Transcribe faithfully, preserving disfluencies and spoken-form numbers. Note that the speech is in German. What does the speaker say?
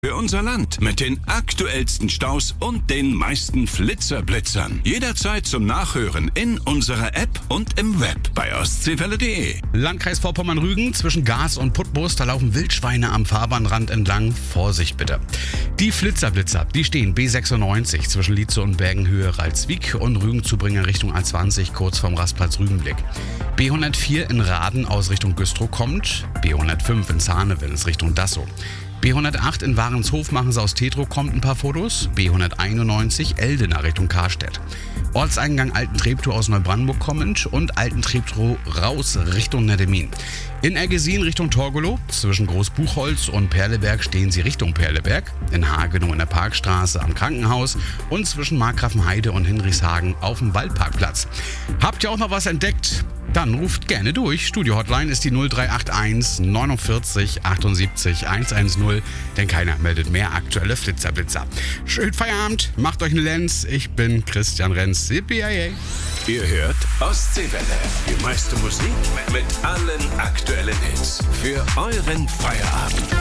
Für unser Land mit den aktuellsten Staus und den meisten Flitzerblitzern. Jederzeit zum Nachhören in unserer App und im Web bei ostseewelle punkt de. Landkreis Vorpommern-Rügen zwischen Gars und Putbus, da laufen Wildschweine am Fahrbahnrand entlang. Vorsicht bitte. Die Flitzerblitzer, die stehen B sechsundneunzig zwischen Lietze und Bergenhöhe Ralswiek und Rügenzubringer Richtung A zwanzig kurz vorm Rastplatz Rügenblick. B hundertvier in Raden aus Richtung Güstrow kommt, B hundertfünf in Zahnewils Richtung Dassow. B hundertacht in Warenshof machen sie aus Tetro, kommt ein paar Fotos. B hunderteinundneunzig Eldena Richtung Karstedt. Ortseingang Alten Treptow aus Neubrandenburg kommend und Alten Treptow raus Richtung Neddemin. In Ergesin Richtung Torgelow, zwischen Großbuchholz und Perleberg stehen sie Richtung Perleberg. In Hagenow in der Parkstraße am Krankenhaus und zwischen Markgrafenheide und Hinrichshagen auf dem Waldparkplatz. Habt ihr auch noch was entdeckt? Dann ruft gerne durch. Studio-Hotline ist die null drei acht eins neunundvierzig achtundsiebzig hundertzehn, denn keiner meldet mehr aktuelle Flitzerblitzer. Schönen Feierabend, macht euch einen Lenz. Ich bin Christian Renz. Yippie-yay. Ihr hört Ostseewelle. Die meiste Musik mit allen aktuellen Hits für euren Feierabend.